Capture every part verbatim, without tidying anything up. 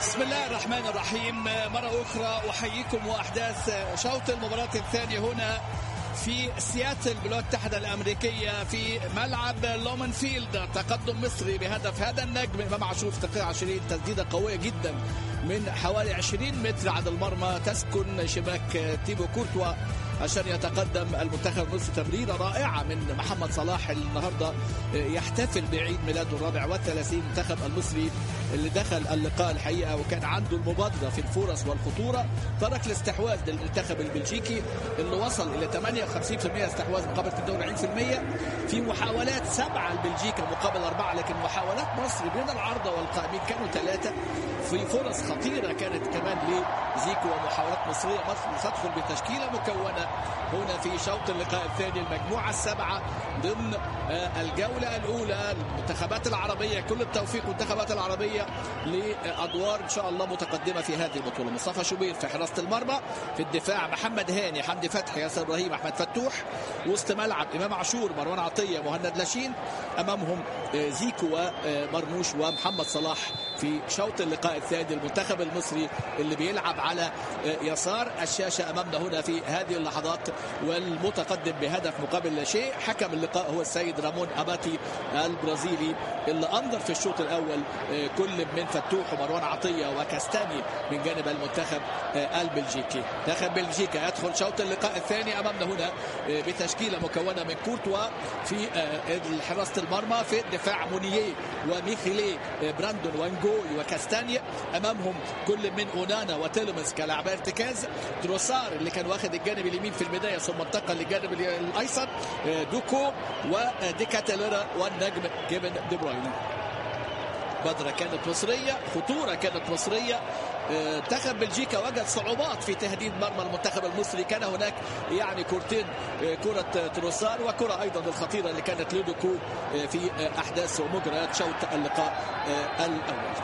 بسم الله الرحمن الرحيم. مرة أخرى أحييكم وأحداث شوط المباراة الثانية هنا في سياتل بالولايات المتحدة الأمريكية في ملعب لومن فيلد. تقدم مصري بهدف هذا النجم إمام عاشور في دقيقة عشرين، تسديدة قوية جدا من حوالي عشرين متر عند المرمى تسكن شباك تيبو كورتوا عشان يتقدم المنتخب المصري. تمريرة رائعة من محمد صلاح النهارده يحتفل بعيد ميلاده الرابع والثلاثين. المنتخب المصري اللي دخل اللقاء الحقيقة وكان عنده المبادرة في الفرص والخطورة، ترك الاستحواذ للمنتخب البلجيكي اللي وصل إلى ثمانية وخمسين بالمئة استحواذ مقابل اثنين وأربعين بالمئة في محاولات سبعة البلجيكا مقابل أربعة، لكن محاولات مصر بين العارضة والقائمين كانوا ثلاثة في فرص خطيرة كانت كمان لزيكو ومحاولات مصرية. مصر تدخل بتشكيلة مكونة هنا في شوط اللقاء الثاني المجموعة السبعة ضمن الجولة الأولى. المنتخبات العربية كل التوفيق المنتخبات العربية لأدوار إن شاء الله متقدمة في هذه البطولة. مصطفى شوبير في حراسة المرمى، في الدفاع محمد هاني، حمدي فتحي، ياسر إبراهيم، أحمد فتوح. وسط ملعب إمام عاشور، مروان عطية، مهند لاشين. أمامهم زيكو ومرموش ومحمد صلاح في شوط اللقاء الثاني. المنتخب المصري اللي بيلعب على يسار الشاشة أمامنا هنا في هذه اللحظات والمتقدم بهدف مقابل لا شيء. حكم اللقاء هو السيد رامون أباتي البرازيلي اللي أنظر في الشوط الأول كل من فتوح ومروان عطية وكاستاني من جانب المنتخب البلجيكي. منتخب بلجيكا يدخل شوط اللقاء الثاني أمامنا هنا بتشكيلة مكونة من كورتوا في حراسة المرمى، في الدفاع مونييه وميخيلي براندون وانجوي وكاستانيا. أمامهم كل من أونانا وتيلمنز كلاعب ارتكاز، تروسار اللي كان واخد الجانب اليمين في البداية ثم انتقل للجانب الأيسر، دوكو وديكاتيليرا والنجم كيفن دي بروين. بدرة كانت مصرية، خطورة كانت مصرية. منتخب بلجيكا وجد صعوبات في تهديد مرمى المنتخب المصري. كان هناك يعني كورتين، كرة تروسار وكرة أيضا الخطيرة اللي كانت لودوكو في أحداث ومجريات شوط اللقاء الأول.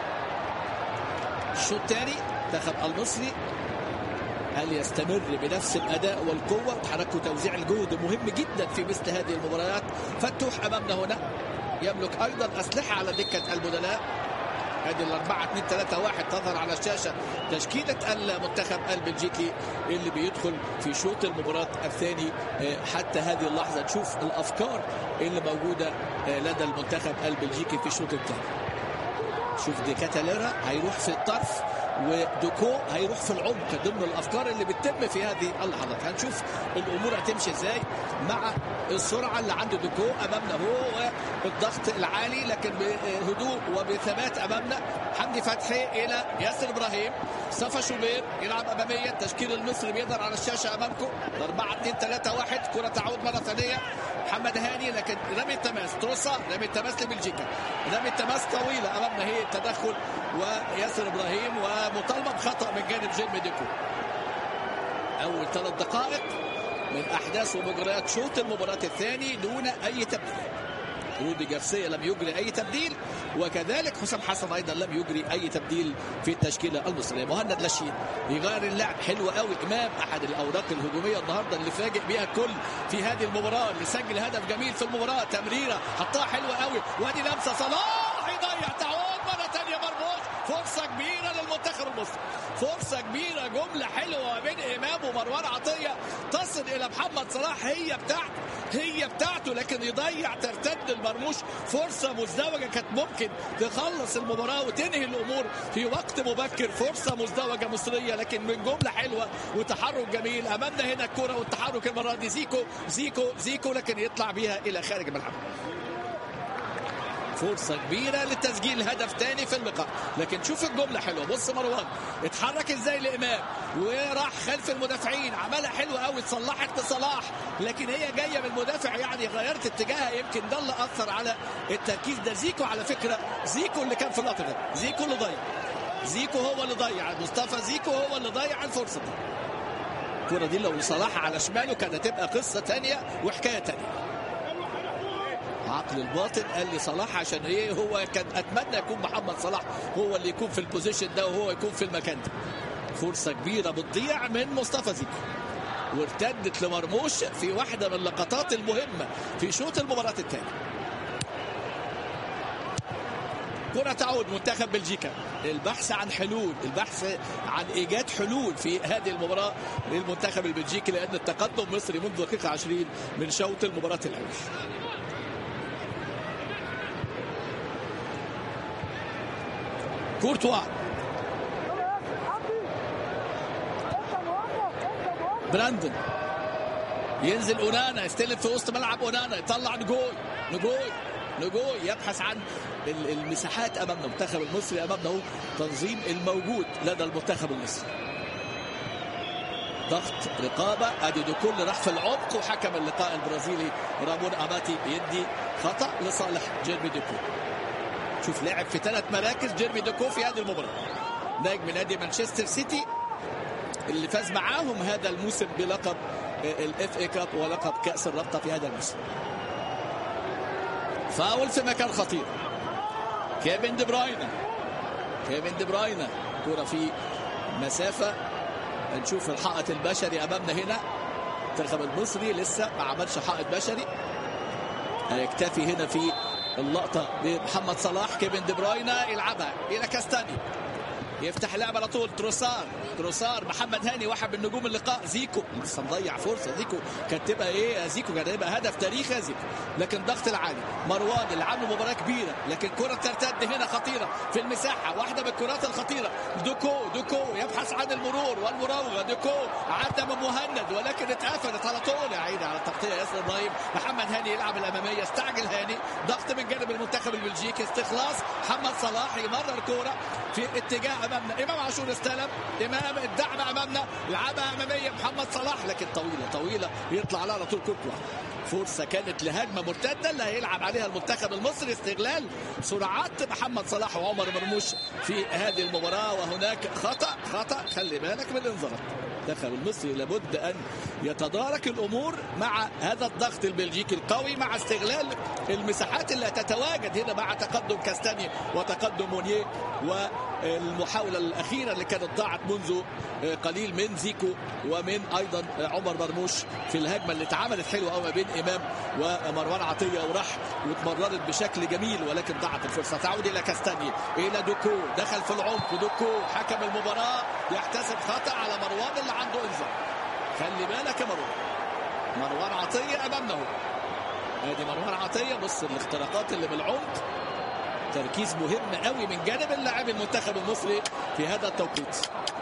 الشوط الثاني المنتخب المصري هل يستمر بنفس الأداء والقوة؟ تحرك وتوزيع الجهد مهم جدا في مثل هذه المباريات. فتوح أمامنا هنا يملك أيضا أسلحة على دكة البدلاء. هذه الأربعة اثنين ثلاثة واحد تظهر على الشاشة تشكيلة المنتخب البلجيكي اللي بيدخل في شوط المباراة الثاني. حتى هذه اللحظة نشوف الأفكار اللي موجودة لدى المنتخب البلجيكي في الشوط الثاني. شوف ديكاتيليرا هيروح في الطرف ودوكو هيروح في العمق ضمن الافكار اللي بتتم في هذه اللحظات. هنشوف الامور هتمشي ازاي مع السرعه اللي عند دوكو امامنا هو والضغط العالي لكن بهدوء وبثبات. امامنا حمدي فتحي الى ياسر ابراهيم، مصطفى شوبير يلعب اماميا. التشكيل المصري بيظهر على الشاشه امامكم أربعة اثنين ثلاثة واحد. كره تعود مره ثانيه محمد هاني لكن رمي التماس تروسا، رمي التماس لبلجيكا، رمي التماس طويله امامنا هي التدخل وياسر ابراهيم ومطالبه بخطا من جانب جيرمي ديكو. اول ثلاث دقائق من احداث ومجريات شوط المباراه الثاني دون اي تبديل. رودي جارسيا لم يجري اي تبديل وكذلك حسام حسن ايضا لم يجري اي تبديل في التشكيله المصريه. مهند لاشين يغير اللعب حلو قوي. امام احد الاوراق الهجوميه النهارده اللي فاجئ بيها الكل في هذه المباراه، اللي سجل هدف جميل في المباراه. تمريره حطها حلوه قوي وادي لمسه صلاح يضيع. تعود مره ثانيه مرموش. فرصه كبيره للمنتخب المصري، فرصه كبيره، جمله حلوه بين امام ومروان عطيه تصل الى محمد صلاح. هي بتاعته هي بتاعته لكن يضيع، ترتد المرموش. فرصه مزدوجه كانت ممكن تخلص المباراه وتنهي الامور في وقت مبكر. فرصه مزدوجه مصريه لكن من جمله حلوه وتحرك جميل. امامنا هنا الكره والتحرك المره دي زيكو زيكو زيكو لكن يطلع بيها الى خارج الملعب. فرصة كبيرة للتسجيل هدف تاني في اللقاء لكن شوف الجملة حلوة. بص مروان اتحرك ازاي لإمام وراح خلف المدافعين، عملها حلوة قوي، اتصلحت لصلاح لكن هي جاية من المدافع يعني غيرت اتجاهها. يمكن ده اللي أثر على التركيز ده. زيكو على فكرة، زيكو اللي كان في اللقطة ده، زيكو اللي ضيع، زيكو هو اللي ضيع، مصطفى زيكو هو اللي ضيع الفرصة دي. الكرة دي لو صلاح على شماله كانت هتبقى قصة تانية وحكاية تانية. عقل الباطن قال لي صلاح عشان ايه، هو كان اتمنى يكون محمد صلاح هو اللي يكون في البوزيشن ده وهو يكون في المكان ده. فرصه كبيره بتضيع من مصطفى زيكو وارتدت لمرموش في واحده من اللقطات المهمه في شوط المباراه الثانيه. كرة تعود منتخب بلجيكا. البحث عن حلول، البحث عن إيجاد حلول في هذه المباراة للمنتخب البلجيكي، لأن التقدم مصري منذ دقيقة عشرين من شوط المباراة الأول. كورتوا، براندن، ينزل أونانا، يستلم في وسط ملعب أونانا، يطلع نجوي نجوي نجوي يبحث عن المساحات أمامنا. المنتخب المصري أمامنا هو تنظيم الموجود لدى المنتخب المصري. ضغط، رقابة، أدي دوكول راح في العمق، وحكم اللقاء البرازيلي رامون أماتي يدي خطأ لصالح جيرمي دوكو. شوف لعب في ثلاث مراكز جيرمي دوكو في هذه المباراة، نجم نادي مانشستر سيتي اللي فاز معاهم هذا الموسم بلقب الاف اي كاب ولقب كأس الرابطة في هذا الموسم. فاول في مكان خطير. كيفن دي بروين، كيفن دي بروين، كرة في مسافة. نشوف الحائط البشري أمامنا هنا. المنتخب المصري لسه ما عملش حائط بشري، هيكتفي هنا في اللقطة بمحمد صلاح. كيفن دي بروين يلعبها إلى كاستاني، يفتح لعب على طول. تروسار، تروسار، محمد هاني واحد من نجوم اللقاء. زيكو لسه مضيع فرصه. زيكو كانت تبقى ايه؟ زيكو كان هيبقى هدف تاريخي يا زيكو، لكن ضغط العالي. مروان اللي عامل مباراه كبيره، لكن كره ترتد هنا خطيره في المساحه، واحده من الكرات الخطيره. دوكو، دوكو يبحث عن المرور والمراوغه. دوكو عدى من مهند ولكن اتقفلت على طول. يا عيني على التغطيه ياسر ابراهيم. محمد هاني يلعب الاماميه، استعجل هاني. ضغط من جانب المنتخب البلجيكي، استخلاص. محمد صلاح يمرر كوره في اتجاه امامنا. امام عاشور استلم، امام الدعم امامنا، لعبها اماميه محمد صلاح، لكن طويله طويله يطلع لها على طول. كورتوا، فرصه كانت لهجمه مرتده اللي هيلعب عليها المنتخب المصري. استغلال سرعات محمد صلاح وعمر مرموش في هذه المباراه، وهناك خطا خطا خلي بالك من الانذارات. المنتخب المصري لابد ان يتدارك الامور مع هذا الضغط البلجيكي القوي، مع استغلال المساحات اللي تتواجد هنا مع تقدم كاستاني وتقدم مونيه، والمحاوله الاخيره اللي كانت ضاعت منذ قليل من زيكو ومن ايضا عمر مرموش في الهجمه اللي اتعملت حلوه قوي ما بين امام ومروان عطيه، وراح واتمررت بشكل جميل، ولكن ضاعت الفرصه. تعود الى كاستاني، الى دوكو، دخل في العمق. دوكو حكم المباراه يحتسب خطا على مروان اللي عنده انذار. خلي بالك يا مروان. مروان عطيه امامنا اهو، ادي مروان عطيه. بص الاختراقات اللي بالعمق، تركيز مهم قوي من جانب اللاعب المنتخب المصري في هذا التوقيت.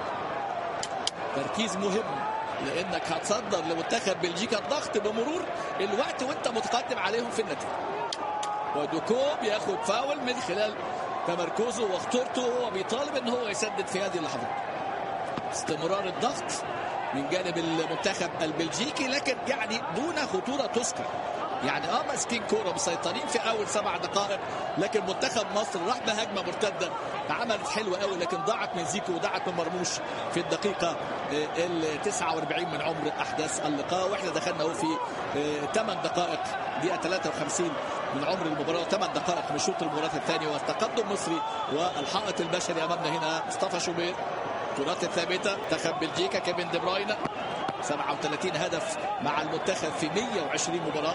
تركيز مهم، لانك هتصدر لمنتخب بلجيكا الضغط بمرور الوقت وانت متقدم عليهم في النتيجه. ودوكو بياخد فاول من خلال تمركزه وخطورته، هو بيطالب ان هو يسدد في هذه اللحظات. استمرار الضغط من جانب المنتخب البلجيكي، لكن يعني دون خطوره تذكر. يعني اه ماسكين كوره مسيطرين في اول سبع دقائق، لكن منتخب مصر راح بهجمه مرتده عملت حلوه قوي، لكن ضاعت من زيكو وضاعت من مرموش في الدقيقه ال تسعة وأربعين من عمر احداث اللقاء، واحنا دخلنا اهو في ثمان دقائق، دقيقه ثلاثة وخمسين من عمر المباراه، وثمان دقائق من شوط المباراه الثاني، والتقدم مصري. والحائط البشري امامنا هنا مصطفى شوبير. كرات الثابته منتخب بلجيكا. كيفن دي بروين سبعة وثلاثين هدف مع المنتخب في مئة وعشرين مباراه.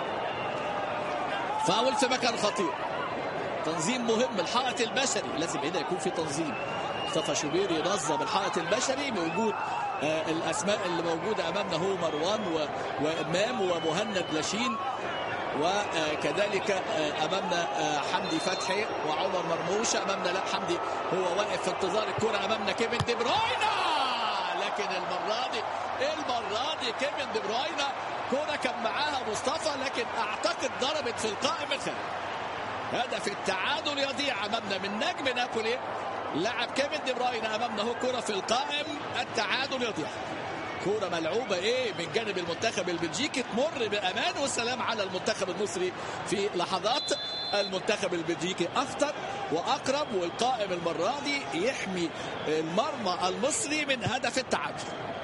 فاول في مكان خطير، تنظيم مهم. الحائط البشري لازم هنا يكون في تنظيم. مصطفى شوبير ينظم الحائط البشري بوجود آه الاسماء اللي موجوده امامنا، هو مروان و... وامام ومهند لاشين، وكذلك آه امامنا آه حمدي فتحي وعمر مرموش. امامنا لا حمدي هو واقف في انتظار الكره. امامنا كيفن دي بروين، لكن المره دي المره دي كيفن دي بروين كرة كان معاها مصطفى، لكن اعتقد ضربت في القائم الخارجي. هدف التعادل يضيع امامنا من نجم نابولي. لاعب كيفن دي بروين امامنا هو كرة في القائم، التعادل يضيع. كرة ملعوبة ايه من جانب المنتخب البلجيكي، تمر بامان وسلام على المنتخب المصري في لحظات. المنتخب البلجيكي اخطر واقرب، والقائم المرة دي يحمي المرمى المصري من هدف التعادل.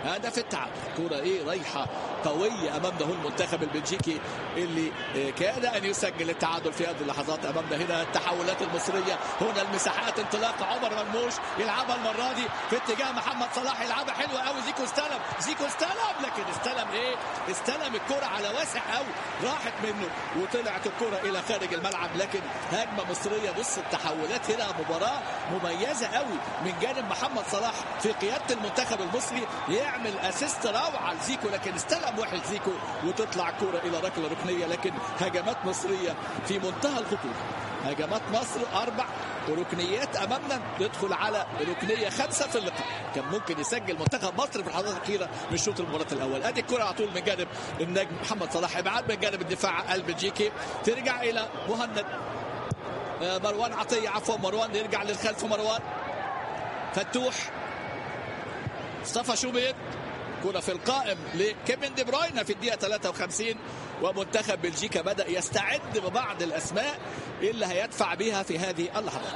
هدف التعادل. كرة ايه رايحة قوية امامنا هو المنتخب البلجيكي اللي كاد ان يسجل التعادل في هذه اللحظات. امامنا هنا التحولات المصرية، هنا المساحات، انطلاق عمر مرموش يلعبها المرة دي في اتجاه محمد صلاح، يلعبها حلوة قوي. زيكو استلم، زيكو استلم، لكن استلم ايه؟ استلم الكرة على واسع قوي، راحت منه وطلعت الكرة الى خارج الملعب. لكن هجمة مصرية، بص التحولات هنا، مباراة مميزة قوي من جانب محمد صلاح في قيادة المنتخب المصري، يعمل اسيست روعة لزيكو، لكن استلم واحد زيكو وتطلع كرة الى ركلة ركنية. لكن هجمات مصرية في منتهى الخطورة، هجمات مصر اربع ركنيات امامنا، ندخل على ركنيه خمسه في اللقاء. كان ممكن يسجل منتخب مصر في اللحظات الاخيره من شوط المباراه الاول. ادي الكره على طول من جانب النجم محمد صلاح، ابعاد من جانب الدفاع البلجيكي، ترجع الى مهند مروان عطيه، عفوا مروان، يرجع للخلف مروان فتوح، مصطفى شوبير، كرة في القائم لكيفن دي بروين في الدقيقة ثلاثة وخمسين. ومنتخب بلجيكا بدأ يستعد ببعض الأسماء اللي هيدفع بها في هذه اللحظات.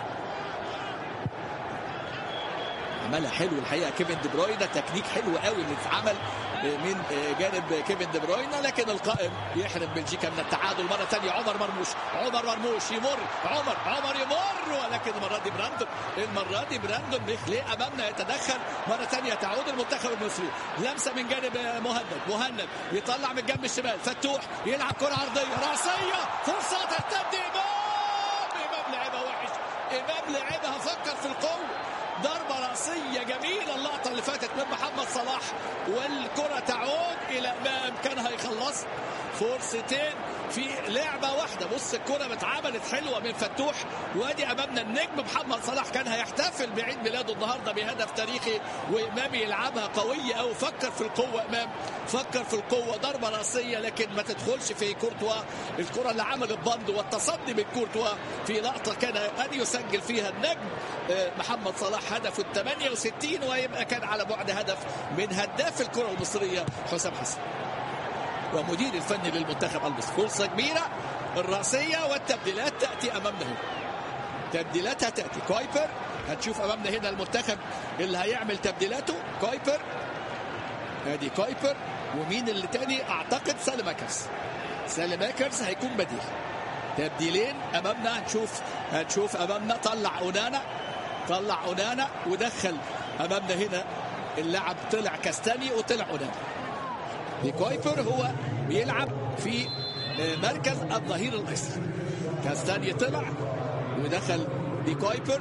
عملها حلو الحقيقة كيفن دي بروين، تكنيك حلو قوي اللي اتعمل من جانب كيفن دي بروين، لكن القائم يحرم بلجيكا من التعادل مرة ثانية. عمر مرموش، عمر مرموش يمر، عمر عمر يمر، ولكن المرة دي براندون، المرة دي براندون بيخلق أمامنا، يتدخل مرة ثانية. تعود المنتخب المصري، لمسة من جانب مهند، مهند يطلع من جنب الشمال، فتوح يلعب كرة عرضية رأسية، فرصة ترتد. إمام إمام لعبها وحش، إمام لعبها فكر في القوة، ضربة رأسية جميلة اللقطة اللي فاتت من محمد صلاح، والكرة تعود إلى أمام، كان هيخلص فرصتين في لعبة واحدة. بص الكرة اتعملت حلوة من فتوح، وادي أمامنا النجم محمد صلاح كان هيحتفل بعيد ميلاده النهاردة بهدف تاريخي، وإمام يلعبها قوية أو فكر في القوة. إمام فكر في القوة، ضربة رأسية لكن ما تدخلش في كورتوا. الكرة اللي عملت بند والتصدي من كورتوا في لقطة كان أن يسجل فيها النجم محمد صلاح هدف الثمانية وستين، ويبقى كان على بعد هدف من هداف الكرة المصرية حسام حسن ومدير الفني للمنتخب المصري. فرصة كبيرة، الرأسية والتبديلات تأتي أمامنا، تبديلاتها تأتي. كويبر، هتشوف أمامنا هنا المنتخب اللي هيعمل تبديلاته، كويبر، ادي كويبر، ومين اللي تاني؟ أعتقد سالماكرز، سالماكرز هيكون بديل. تبديلين أمامنا، هنشوف هنشوف أمامنا، طلع أونانا، طلع أونانا ودخل أمامنا هنا اللاعب، طلع كاستاني وطلع أونانا. كويبر هو بيلعب في مركز الظهير الايسر، كاستاني طلع ودخل دي كويبر،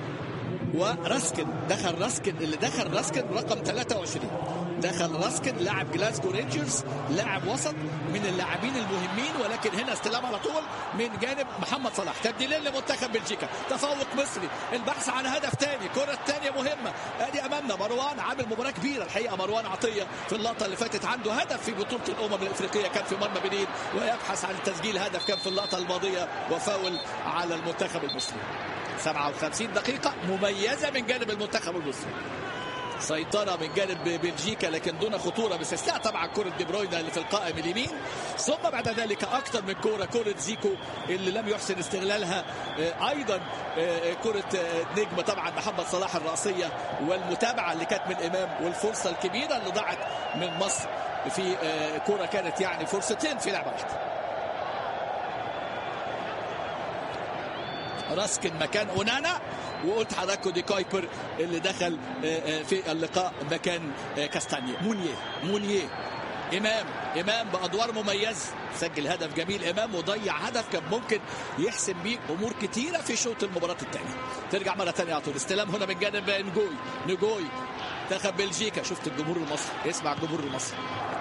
وراسكن دخل، راسكن اللي دخل راسكن رقم ثلاثة وعشرين، دخل راسكن لاعب جلاسكو رينجرز، لاعب وسط من اللاعبين المهمين، ولكن هنا استلام على طول من جانب محمد صلاح. تبديلين لمنتخب بلجيكا، تفوق مصري، البحث عن هدف ثاني، كرة الثانية مهمة. ادي امامنا مروان، عامل مباراة كبيرة الحقيقة مروان عطية في اللقطة اللي فاتت، عنده هدف في بطولة الامم الافريقية كان في مرمى بنين، ويبحث عن تسجيل هدف كان في اللقطة الماضية، وفاول على المنتخب المصري. سبعة وخمسين دقيقة مميزة من جانب المنتخب المصري، سيطرة من جانب بلجيكا لكن دون خطورة، باستثناء طبعا كرة دي بروين اللي في القائم اليمين، ثم بعد ذلك أكثر من كرة، كرة زيكو اللي لم يحسن استغلالها، أيضا كرة نجم طبعا محمد صلاح الرأسية، والمتابعة اللي كانت من إمام، والفرصة الكبيرة اللي ضاعت من مصر في كرة كانت يعني فرصتين في لعبة واحدة. راسكن مكان أونانا، وقلت حضراتكم دي كويبر اللي دخل في اللقاء مكان كاستانيا. مونيه مونيه إمام إمام بأدوار مميزة، سجل هدف جميل إمام، وضيع هدف كان ممكن يحسم بيه أمور كتيرة في شوط المباراة الثانية. ترجع مرة ثانية على طول، استلام هنا من جانب نجوي، نجوي منتخب بلجيكا. شفت الجمهور المصري، اسمع الجمهور المصري.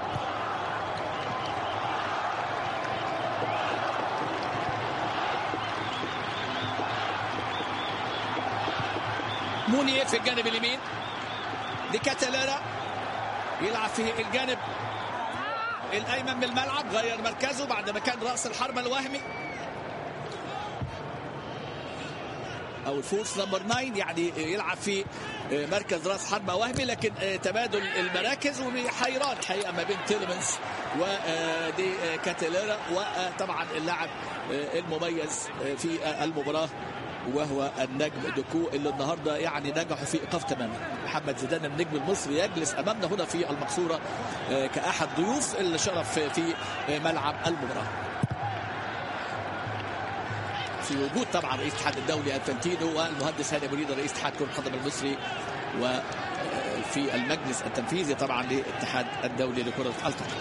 مونيه في الجانب اليمين، دي كاتاليرا يلعب في الجانب الايمن من الملعب، غير مركزه بعد ما كان راس الحربة الوهمي. او الفورس نمبر تسعة، يعني يلعب في مركز راس حربة وهمي، لكن تبادل المراكز وحيران حقيقه ما بين تيلمنز ودي كاتيليرا، وطبعا اللاعب المميز في المباراه وهو النجم دوكو اللي النهارده يعني نجحوا في ايقاف تماما. محمد زيدان النجم المصري يجلس امامنا هنا في المقصوره كاحد ضيوف الشرف في ملعب المباراه، في وجود طبعا رئيس الاتحاد الدولي انفانتينو والمهندس هاني مريضة رئيس اتحاد كرة القدم المصري، وفي المجلس التنفيذي طبعا للاتحاد الدولي لكرة القدم.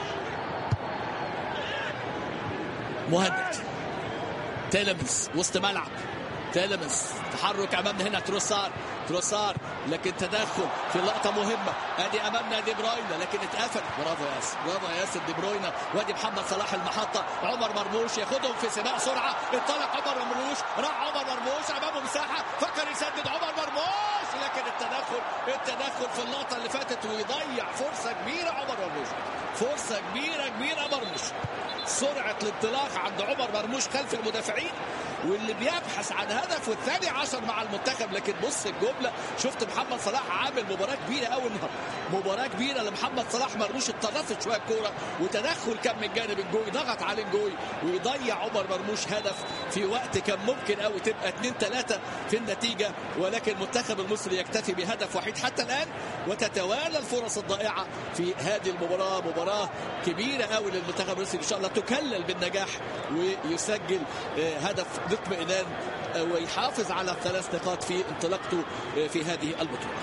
مهند تيلمنز وسط ملعب، تيلمنز تحرك امامنا هنا، تروسار تروسار لكن تدخل في لقطه مهمه، ادي امامنا دي بروينا لكن اتقفل. برافو يا ياسر، برافو يا ياسر دي بروينا، وادي محمد صلاح المحطه، عمر مرموش ياخدهم في سباق سرعه، انطلق عمر مرموش، راح عمر مرموش امامه مساحه، فكر يسدد عمر مرموش، لكن التدخل التدخل في اللقطه اللي فاتت ويضيع فرصه كبيره عمر مرموش، فرصه كبيره كبيره مرموش. سرعه الانطلاق عند عمر مرموش خلف المدافعين، واللي بيبحث عن هدف والثاني عشر مع المنتخب. لكن بص الجمله، شفت محمد صلاح عامل مباراه كبيره قوي النهارده، مباراه كبيره لمحمد صلاح. مرموش اتطرفت شويه الكوره وتدخل كان من جانب الجوي، ضغط على الجوي ويضيع عمر مرموش هدف في وقت كان ممكن قوي تبقى اتنين ثلاثة في النتيجه، ولكن المنتخب المصري يكتفي بهدف وحيد حتى الان، وتتوالى الفرص الضائعه في هذه المباراه. مباراه كبيره قوي للمنتخب المصري، ان شاء الله تكلل بالنجاح ويسجل هدف باطمئنان ويحافظ على ثلاث نقاط في انطلاقته في هذه البطوله.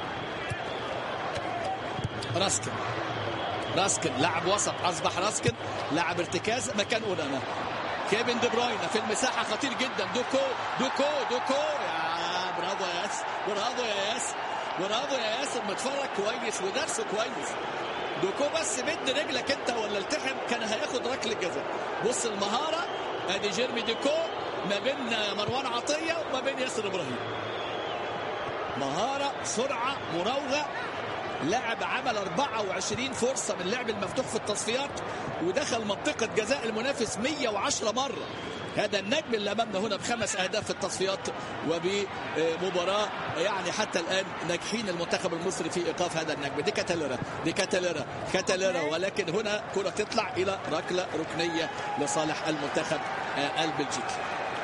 راسكن راسكن لاعب وسط، اصبح راسكن لاعب ارتكاز مكان اونانا. كيفن دي بروينا في المساحه خطير جدا، دوكو دوكو دوكو يا برافو يا ياسر، برافو يا ياسر، برافو يا ياسر، متفرج كويس ودرسه كويس. دوكو بس مد رجلك انت ولا التحم كان هياخد ركله جزاء. بص المهاره، ادي جيرمي دوكو ما بين مروان عطيه وما بين ياسر ابراهيم، مهاره، سرعه، مراوغه. لاعب عمل أربعة وعشرين فرصه من اللعب المفتوح في التصفيات، ودخل منطقه جزاء المنافس مية وعشرة مره. هذا النجم اللي امامنا هنا بخمس اهداف في التصفيات، وبمباراه يعني حتى الان ناجحين المنتخب المصري في ايقاف هذا النجم. دي كاتيليرا دي كاتيليرا كاتيليرا ولكن هنا كره تطلع الى ركله ركنيه لصالح المنتخب البلجيكي.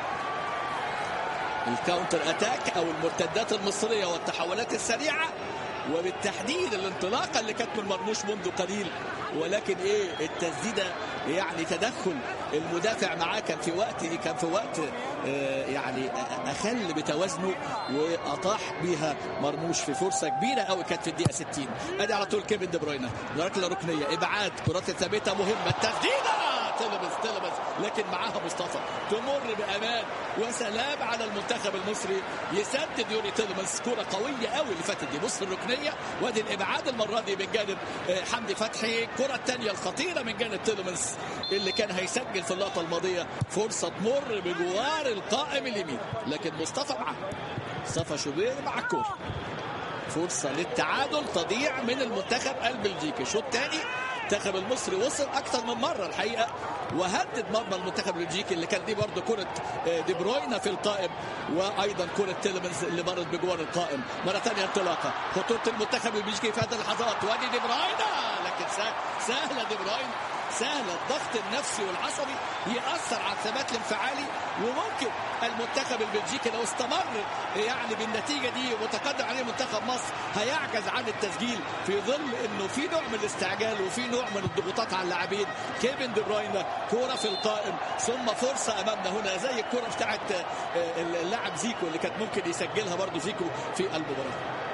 الكاونتر اتاك او المرتدات المصريه والتحولات السريعه، وبالتحديد الانطلاقه اللي كانت من مرموش منذ قليل، ولكن ايه التسديده يعني تدخل المدافع معاه كان في وقت كان في وقت آه يعني اخل بتوازنه، واطاح بها مرموش في فرصه كبيره قوي كانت في الدقيقه ستين. ادي على طول كيفن دي بروينا، ركله ركنيه، ابعاد، كرات ثابته مهمه، التسديده تلبس تلبس لكن معاها مصطفى تمر بامان وسلام على المنتخب المصري. يسدد يوري تيلمنز، كره قويه قوي اللي فاتت دي، بص الركنيه وادي الابعاد المره دي من جانب حمدي فتحي، الكره الثانيه الخطيره من جانب تيلمنز اللي كان هيسجل في اللقطه الماضيه، فرصه تمر بجوار القائم اليمين، لكن مصطفى معاه، مصطفى شوبير مع الكوره، فرصه للتعادل تضيع من المنتخب البلجيكي. شوط ثاني المنتخب المصري وصل اكثر من مره الحقيقه وهدد مرمى المنتخب البلجيكي، اللي كان دي برضه كره دي بروينا في القائم، وايضا كره تيلمنز اللي مرت بجوار القائم. مره ثانيه انطلاقه، خطوره المنتخب البلجيكي في هذه اللحظات، وادي دي بروينا لكن سهله دي بروينا سهله. الضغط النفسي والعصبي يأثر على الثبات الانفعالي، وممكن المنتخب البلجيكي لو استمر يعني بالنتيجه دي وتقدم عليه منتخب مصر هيعجز عن التسجيل في ظل انه في نوع من الاستعجال وفي نوع من الضغوطات على اللاعبين. كيفن دي بروينا كوره في القائم ثم فرصه امامنا هنا زي الكوره بتاعت اللاعب زيكو اللي كانت ممكن يسجلها برضو زيكو في المباراه.